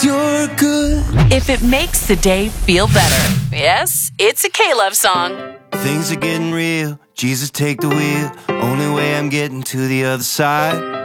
You're good. If it makes the day feel better. Yes, it's a K-Love song. Things are getting real. Jesus, take the wheel. Only way I'm getting to the other side.